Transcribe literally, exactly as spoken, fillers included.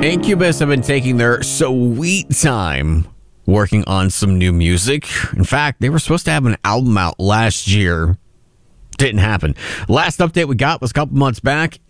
Incubus have been taking their sweet time working on some new music. In fact, they were supposed to have an album out last year. Didn't happen. Last update we got was a couple months back.